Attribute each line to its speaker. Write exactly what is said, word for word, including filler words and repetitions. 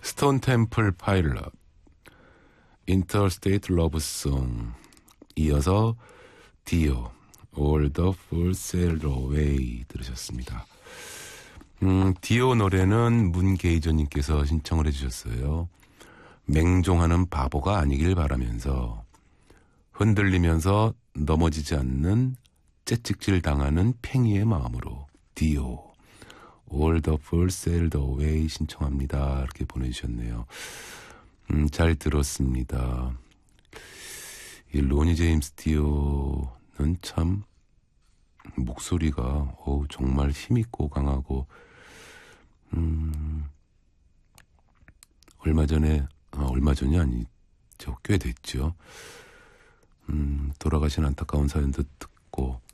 Speaker 1: 스톤 템플 파일럿, 인터스테이트 러브송, 이어서 디오, All the Fools Sailed Away 들으셨습니다. 음, 디오 노래는 문게이저님께서 신청을 해주셨어요. 맹종하는 바보가 아니길 바라면서 흔들리면서 넘어지지 않는 째찍질 당하는 팽이의 마음으로 디오, All the Fools Sailed Away 신청합니다. 이렇게 보내주셨네요. 음, 잘 들었습니다. 이 로니 제임스 디오는 참 목소리가 어우, 정말 힘있고 강하고 음, 얼마 전에 아, 얼마 전이 아니죠. 꽤 됐죠. 음, 돌아가신 안타까운 사연도 듣고